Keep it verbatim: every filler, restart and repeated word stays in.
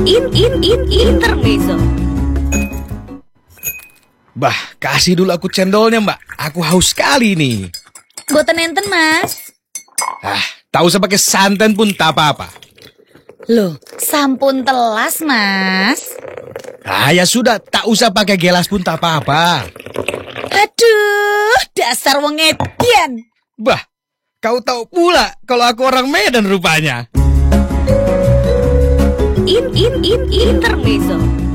In in in intermezzo. Bah, kasih dulu aku cendolnya, Mbak. Aku haus sekali nih. Boten enten, Mas. Ah, tak usah pakai santan pun tak apa-apa. Loh, sampun telas, Mas. Ah, ya sudah, tak usah pakai gelas pun tak apa-apa. Aduh, dasar wong edian. Bah, kau tahu pula kalau aku orang Medan rupanya. In in in intermezzo.